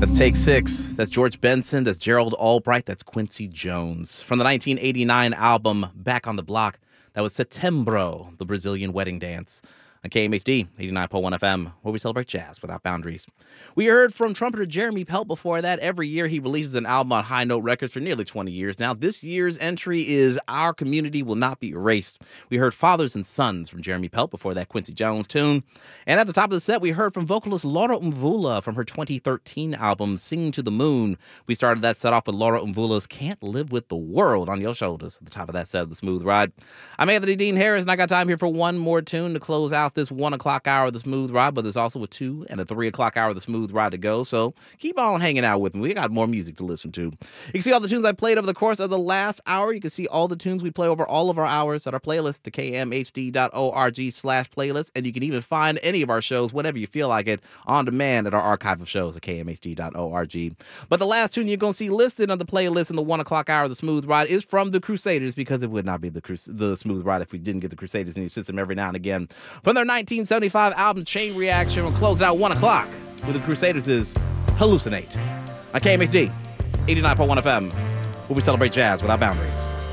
That's Take Six. That's George Benson. That's Gerald Albright. That's Quincy Jones. From the 1989 album Back on the Block, that was Setembro, the Brazilian wedding dance. On KMHD 89.1 FM, where we celebrate jazz without boundaries. We heard from trumpeter Jeremy Pelt before that. Every year he releases an album on High Note Records for nearly 20 years now. This year's entry is Our Community Will Not Be Erased. We heard Fathers and Sons from Jeremy Pelt before that Quincy Jones tune. And at the top of the set, we heard from vocalist Laura Mvula from her 2013 album Sing to the Moon. We started that set off with Laura Mvula's Can't Live with the World on Your Shoulders at the top of that set of The Smooth Ride. I'm Anthony Dean Harris, and I got time here for one more tune to close out this 1 o'clock hour of The Smooth Ride, but there's also a 2 and a 3 o'clock hour of The Smooth Ride to go, so keep on hanging out with me. We got more music to listen to. You can see all the tunes I played over the course of the last hour. You can see all the tunes we play over all of our hours at our playlist, to kmhd.org/playlist, and you can even find any of our shows whenever you feel like it on demand at our archive of shows at kmhd.org. But the last tune you're going to see listed on the playlist in the 1 o'clock hour of The Smooth Ride is from The Crusaders, because it would not be the Smooth Ride if we didn't get The Crusaders in your system every now and again. From their 1975 album Chain Reaction, we'll close out 1 o'clock with The Crusaders' Hallucinate on KMHD 89.1 FM, where we celebrate jazz without boundaries.